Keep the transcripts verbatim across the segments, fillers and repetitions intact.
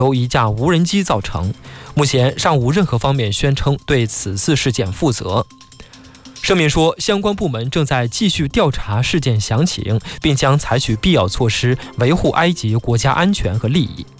由一架无人机造成，目前尚无任何方面宣称对此次事件负责。声明说，相关部门正在继续调查事件详情，并将采取必要措施维护埃及国家安全和利益。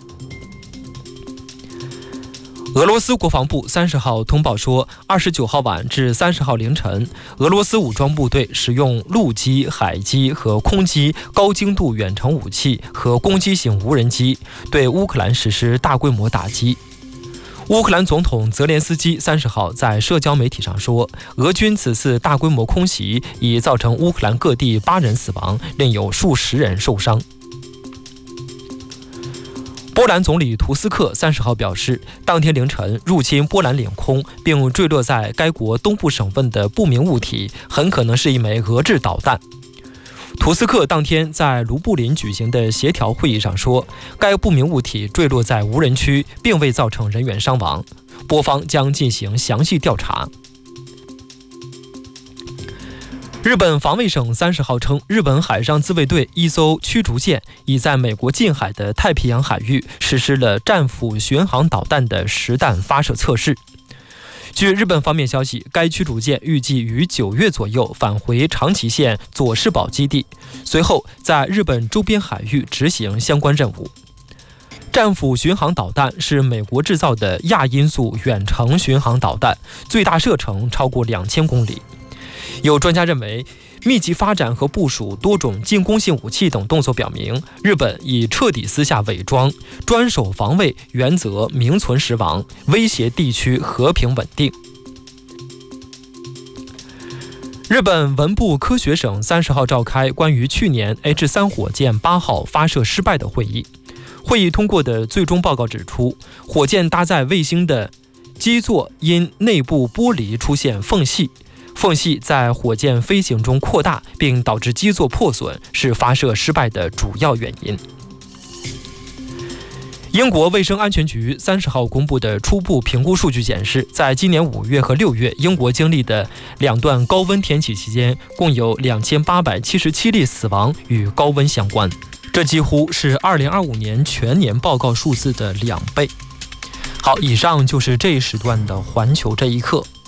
俄罗斯国防部三十号通报说，二十九号晚至三十号凌晨，俄罗斯武装部队使用陆基、海基和空基高精度远程武器和攻击型无人机对乌克兰实施大规模打击。乌克兰总统泽连斯基三十号在社交媒体上说，俄军此次大规模空袭已造成乌克兰各地八人死亡，另有数十人受伤。波兰总理图斯克三十号表示，当天凌晨入侵波兰领空并坠落在该国东部省份的不明物体，很可能是一枚俄制导弹。图斯克当天在卢布林举行的协调会议上说，该不明物体坠落在无人区，并未造成人员伤亡，波方将进行详细调查。日本防卫省三十号称，日本海上自卫队一艘驱逐舰已在美国近海的太平洋海域实施了战斧巡航导弹的实弹发射测试。据日本方面消息，该驱逐舰预计于九月左右返回长崎县佐世保基地，随后在日本周边海域执行相关任务。战斧巡航导弹是美国制造的亚音速远程巡航导弹，最大射程超过两千公里。有专家认为，密集发展和部署多种进攻性武器等动作表明，日本已彻底撕下伪装、专守防卫原则名存实亡，威胁地区和平稳定。日本文部科学省三十号召开关于去年 H 三 火箭八号发射失败的会议。会议通过的最终报告指出，火箭搭载卫星的基座因内部玻璃出现缝隙。缝隙在火箭飞行中扩大，并导致基座破损，是发射失败的主要原因。英国卫生安全局三十号公布的初步评估数据显示，在今年五月和六月，英国经历的两段高温天气期间，共有两千八百七十七例死亡与高温相关，这几乎是二零二五年全年报告数字的两倍。好，以上就是这一时段的环球这一刻。